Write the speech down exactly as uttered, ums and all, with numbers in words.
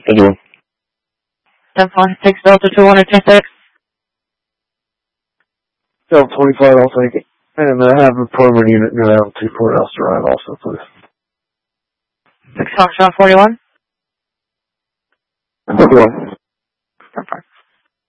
I do. ten one six Delta two one two six. Delta twenty-five, I'll take it. And I have a permanent unit near L two courthouse to arrive also, please. six Foxtrot forty-one. forty-one.